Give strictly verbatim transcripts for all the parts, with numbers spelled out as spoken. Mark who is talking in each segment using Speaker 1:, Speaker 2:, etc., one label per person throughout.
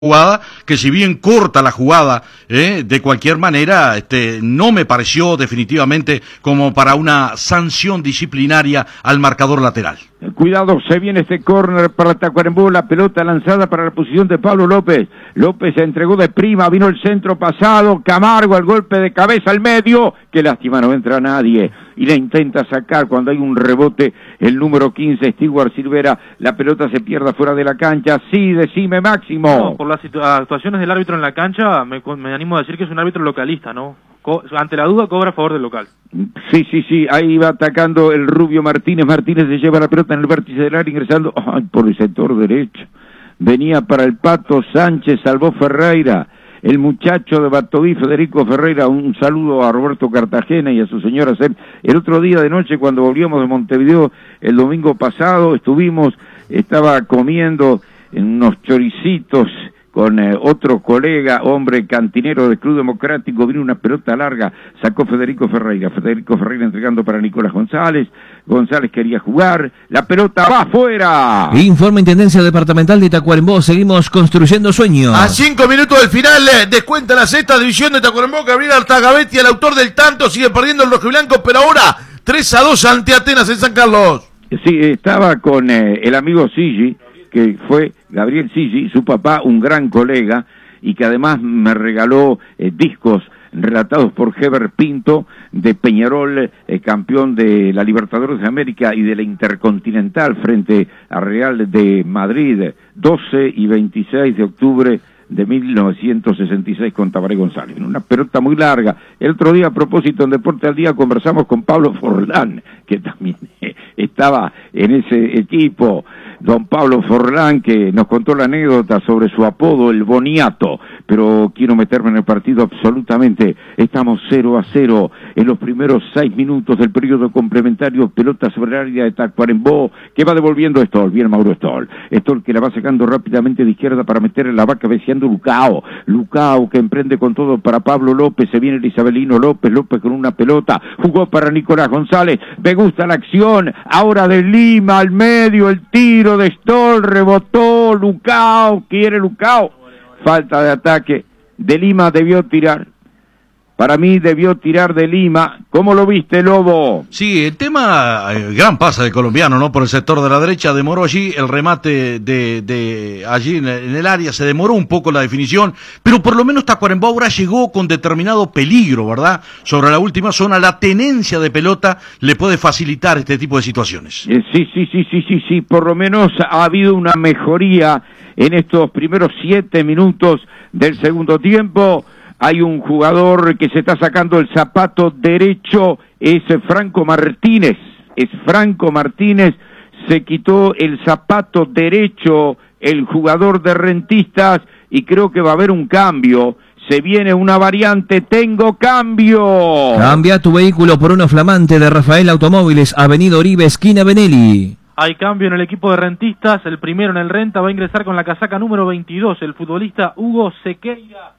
Speaker 1: jugada, que si bien corta la jugada, eh, de cualquier manera, este, no me pareció definitivamente como para una sanción disciplinaria al marcador lateral.
Speaker 2: Cuidado, se viene este córner para Tacuarembó, la pelota lanzada para la posición de Pablo López. López se entregó de prima, vino el centro pasado, Camargo al golpe de cabeza al medio, qué lástima, no entra nadie, y la intenta sacar cuando hay un rebote, el número quince, Stewart Silvera, la pelota se pierde fuera de la cancha. Sí, decime Máximo.
Speaker 3: No, por las actuaciones del árbitro en la cancha, me, me animo a decir que es un árbitro localista, ¿no? Co ante la duda cobra a favor del local.
Speaker 2: Sí, sí, sí, ahí va atacando el Rubio Martínez, Martínez se lleva la pelota en el vértice del área ingresando, ay, por el sector derecho, venía para el Pato Sánchez, salvó Ferreira, el muchacho de Batoví, Federico Ferreira, un saludo a Roberto Cartagena y a su señora Cel. El otro día de noche cuando volvíamos de Montevideo, el domingo pasado, estuvimos, estaba comiendo en unos choricitos con eh, otro colega, hombre cantinero del Club Democrático, vino una pelota larga, sacó Federico Ferreira, Federico Ferreira entregando para Nicolás González, González quería jugar, la pelota va afuera.
Speaker 4: Informe Intendencia Departamental de Tacuarembó, seguimos construyendo sueños.
Speaker 5: A cinco minutos del final, eh, descuenta la sexta división de Tacuarembó, Gabriel Artagabetti, el autor del tanto, sigue perdiendo el rojiblanco, pero ahora tres a dos ante Atenas en San Carlos.
Speaker 2: Sí, estaba con eh, el amigo Sigi, que fue Gabriel Sigi, su papá, un gran colega, y que además me regaló eh, discos relatados por Heber Pinto, de Peñarol, eh, campeón de la Libertadores de América y de la Intercontinental frente a Real de Madrid, doce y veintiséis de octubre de mil novecientos sesenta y seis con Tabaré González. Una pelota muy larga. El otro día, a propósito, en Deporte al Día, conversamos con Pablo Forlán, que también eh, estaba en ese equipo. Don Pablo Forlán, que nos contó la anécdota sobre su apodo, el Boniato, pero quiero meterme en el partido absolutamente. Estamos cero a cero en los primeros seis minutos del periodo complementario, pelota sobre el área de Tacuarembó, que va devolviendo Stoll, bien Mauro Stoll, Stoll que la va sacando rápidamente de izquierda para meter en la vaca, cabeceando Lucao, Lucao que emprende con todo para Pablo López, se viene el Isabelino López, López con una pelota, jugó para Nicolás González, me gusta la acción, ahora de Lima al medio, el tiro de Stoll, rebotó, Lucao, quiere Lucao, falta de ataque, de Lima debió tirar, para mí debió tirar de Lima. ¿Cómo lo viste, Lobo?
Speaker 1: Sí, el tema, el gran pase del colombiano, ¿no? Por el sector de la derecha, demoró allí el remate de, de allí en el, en el área, se demoró un poco la definición, pero por lo menos Tacuarembó ahora llegó con determinado peligro, ¿verdad? Sobre la última zona, la tenencia de pelota le puede facilitar este tipo de situaciones.
Speaker 2: Eh, sí, sí, sí, sí, sí, sí, por lo menos ha habido una mejoría en estos primeros siete minutos del segundo tiempo. Hay un jugador que se está sacando el zapato derecho, es Franco Martínez, es Franco Martínez, se quitó el zapato derecho el jugador de Rentistas y creo que va a haber un cambio, se viene una variante, tengo cambio.
Speaker 4: Cambia tu vehículo por uno flamante de Rafael Automóviles, Avenida Oribe, esquina Benelli.
Speaker 3: Hay cambio en el equipo de Rentistas, el primero en el Renta va a ingresar con la casaca número veintidós, el futbolista Hugo Sequeira.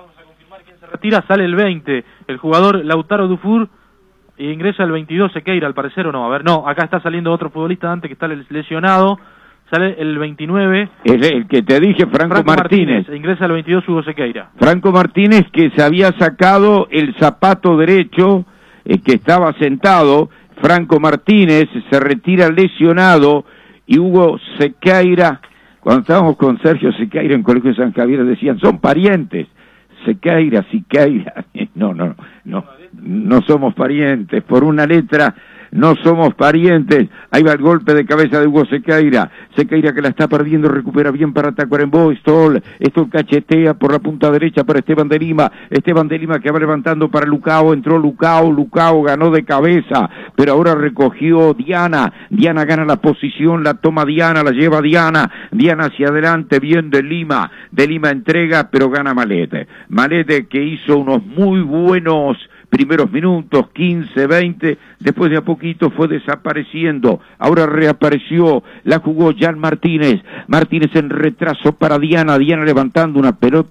Speaker 3: Retira, sale el veinte, el jugador Lautaro Dufour, e ingresa el veintidós, Sequeira, al parecer o no, a ver, no, acá está saliendo otro futbolista antes que está lesionado, sale el veintinueve.
Speaker 2: Es el que te dije, Franco, Franco Martínez.
Speaker 3: Martínez. Ingresa el veintidós, Hugo Sequeira.
Speaker 2: Franco Martínez, que se había sacado el zapato derecho, eh, que estaba sentado, Franco Martínez se retira lesionado, y Hugo Sequeira, cuando estábamos con Sergio Sequeira en Colegio de San Javier, decían, son parientes. Sequeira, Siqueira, no, no, no, no somos parientes, por una letra no somos parientes. Ahí va el golpe de cabeza de Hugo Sequeira, Sequeira que la está perdiendo, recupera bien para Tacuarembó, Stoll, Stoll cachetea por la punta derecha para Esteban de Lima, Esteban de Lima que va levantando para Lucao, entró Lucao, Lucao ganó de cabeza, pero ahora recogió Diana, Diana gana la posición, la toma Diana, la lleva Diana, Diana hacia adelante, bien de Lima, de Lima entrega, pero gana Malete, Malete que hizo unos muy buenos primeros minutos, quince, veinte, después de a poquito fue desapareciendo, ahora reapareció, la jugó Jan Martínez, Martínez en retraso para Diana, Diana levantando una pelota que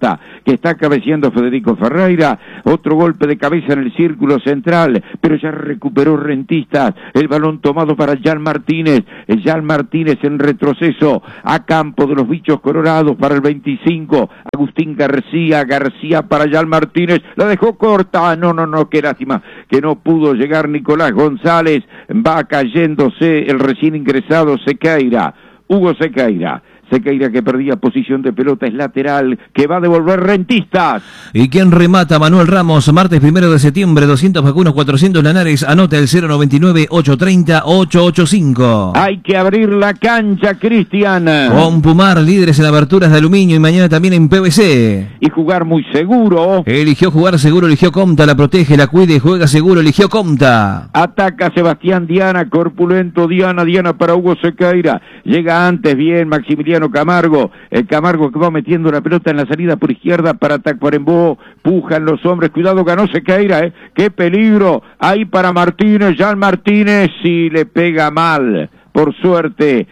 Speaker 2: que está cabeceando Federico Ferreira, otro golpe de cabeza en el círculo central, pero ya recuperó Rentistas, el balón tomado para Jan Martínez, Jan Martínez en retroceso, a campo de los bichos colorados para el veinticinco, Agustín García, García para Jan Martínez, la dejó corta, no, no, no, qué lástima, que no pudo llegar Nicolás González, va cayéndose el recién ingresado Sequeira, Hugo Sequeira, Sequeira que perdía posición de pelota, es lateral, que va a devolver Rentistas.
Speaker 4: ¿Y quién remata? Manuel Ramos, martes primero de septiembre, doscientos vacunos, cuatrocientos Lanares, anota el cero noventa y nueve, ochocientos treinta, ochocientos ochenta y cinco.
Speaker 2: Hay que abrir la cancha, Cristian.
Speaker 4: Con Pumar, líderes en aberturas de aluminio y mañana también en P V C.
Speaker 2: Y jugar muy seguro.
Speaker 4: Eligió jugar seguro, eligió Comta, la protege, la cuide, juega seguro, eligió Comta.
Speaker 2: Ataca Sebastián Diana, corpulento Diana, Diana para Hugo Sequeira. Llega antes bien Maximiliano Camargo, el Camargo que va metiendo la pelota en la salida por izquierda para Tacuarembó, pujan los hombres, cuidado, ganó Sequeira, eh, qué peligro, ahí para Martínez, Jan Martínez, y le pega mal, por suerte,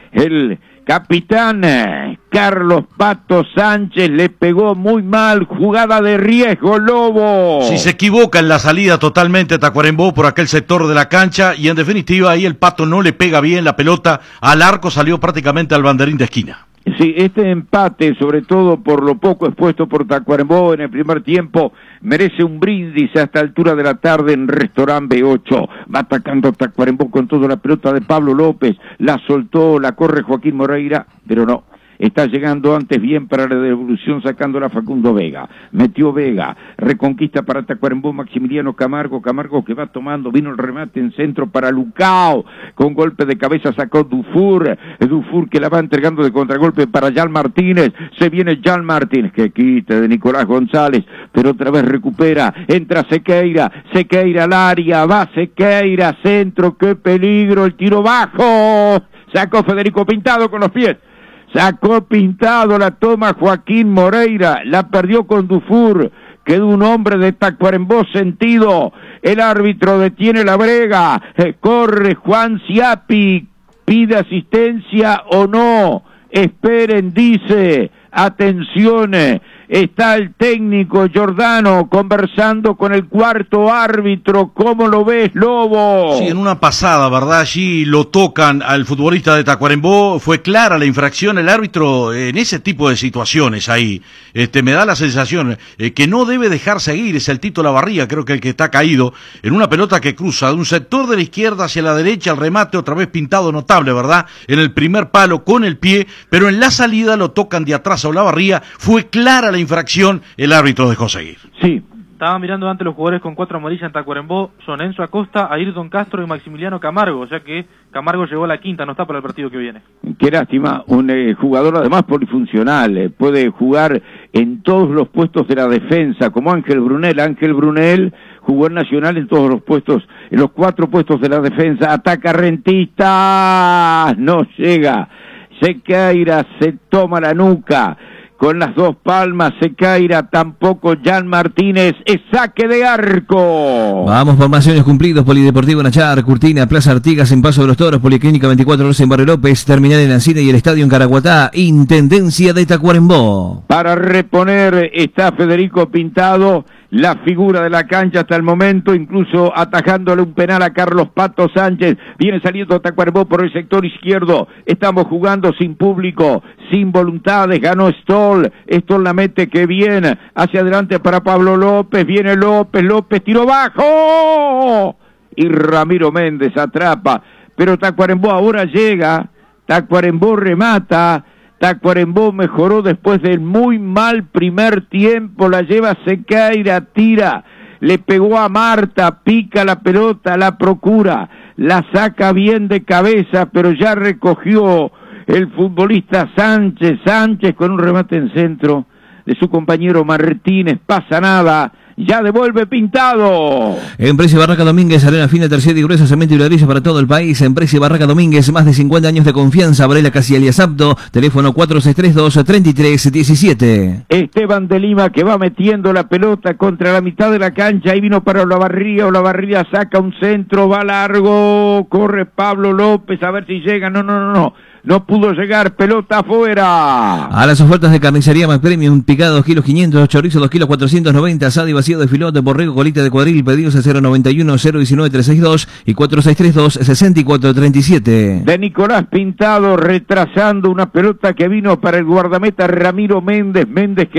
Speaker 2: el capitán Carlos Pato Sánchez le pegó muy mal, jugada de riesgo, Lobo.
Speaker 1: Si se equivoca en la salida totalmente Tacuarembó por aquel sector de la cancha, y en definitiva ahí el Pato no le pega bien la pelota al arco, salió prácticamente al banderín de esquina.
Speaker 2: Sí, este empate, sobre todo por lo poco expuesto por Tacuarembó en el primer tiempo, merece un brindis a esta altura de la tarde en Restaurant B ocho. Va atacando Tacuarembó con toda la pelota de Pablo López, la soltó, la corre Joaquín Moreira, pero no. Está llegando antes bien para la devolución sacándola Facundo Vega. Metió Vega, reconquista para Tacuarembó Maximiliano Camargo, Camargo que va tomando, vino el remate en centro para Lucao, con golpe de cabeza sacó Dufour, Dufour que la va entregando de contragolpe para Jan Martínez, se viene Jan Martínez, que quite de Nicolás González, pero otra vez recupera, entra Sequeira, Sequeira al área, va Sequeira, centro, qué peligro, el tiro bajo, sacó Federico Pintado con los pies. Sacó Pintado, la toma Joaquín Moreira, la perdió con Dufour, quedó un hombre de Tacuarembó sentido, el árbitro detiene la brega, eh, corre Juan Ciapi, pide asistencia o no, esperen, dice, atención, está el técnico Giordano conversando con el cuarto árbitro, ¿cómo lo ves, Lobo?
Speaker 1: Sí, en una pasada, ¿verdad? Allí lo tocan al futbolista de Tacuarembó, fue clara la infracción, el árbitro en ese tipo de situaciones ahí, este, me da la sensación eh, que no debe dejar seguir, es el Tito Lavarría, creo que el que está caído, en una pelota que cruza de un sector de la izquierda hacia la derecha, el remate otra vez Pintado, notable, ¿verdad? En el primer palo con el pie, pero en la salida lo tocan de atrás a Olavarría, fue clara la infracción, el árbitro dejó seguir.
Speaker 2: Sí.
Speaker 3: Estaba mirando antes los jugadores con cuatro amarillas en Tacuarembó, son Enzo Acosta, Ayrton Castro y Maximiliano Camargo, o sea que Camargo llegó a la quinta, no está para el partido que viene.
Speaker 2: Qué lástima, un eh, jugador además polifuncional, eh, puede jugar en todos los puestos de la defensa, como Ángel Brunel, Ángel Brunel jugó en Nacional en todos los puestos, en los cuatro puestos de la defensa, ataca Rentistas, no llega, Sequeira se toma la nuca, con las dos palmas Sequeira, tampoco Jan Martínez, es saque de arco.
Speaker 4: Vamos, formaciones cumplidos, Polideportivo Nachar, Curtina, Plaza Artigas en Paso de los Toros, Policlínica veinticuatro horas en Barrio López, Terminal en Ancina y el Estadio en Caraguatá, Intendencia de Tacuarembó.
Speaker 2: Para reponer está Federico Pintado, la figura de la cancha hasta el momento, incluso atajándole un penal a Carlos Pato Sánchez, viene saliendo Tacuarembó por el sector izquierdo, estamos jugando sin público, sin voluntades, ganó Stoll, Stoll la mete que viene, hacia adelante para Pablo López, viene López, López tiró bajo, y Ramiro Méndez atrapa, pero Tacuarembó ahora llega, Tacuarembó remata, Tacuarembó mejoró después del muy mal primer tiempo, la lleva Sequeira, tira, le pegó a Marta, pica la pelota, la procura, la saca bien de cabeza, pero ya recogió el futbolista Sánchez, Sánchez con un remate en centro de su compañero Martínez, pasa nada, ya devuelve Pintado.
Speaker 4: Empresa Barraca Domínguez, arena fina, tercera y gruesa, cemento y ladrillo para todo el país. Empresa Barraca Domínguez, más de cincuenta años de confianza. Varela Casialias Apto, teléfono cuatro seis tres dos, tres tres uno siete.
Speaker 2: Esteban de Lima que va metiendo la pelota contra la mitad de la cancha, ahí vino para Olavarría, Olavarría saca un centro, va largo, corre Pablo López, a ver si llega, no, no, no, no. no pudo llegar, pelota afuera.
Speaker 4: A las ofertas de carnicería Mac Premium, picado dos kilos quinientos, chorizo dos kilos cuatrocientos noventa, asado y vacío de filote, borrego, colita de cuadril, pedidos a cero noventa y uno, cero diecinueve, trescientos sesenta y dos y cuatro seis tres dos, sesenta y cuatro treinta y siete.
Speaker 2: De Nicolás Pintado, retrasando una pelota que vino para el guardameta Ramiro Méndez, Méndez que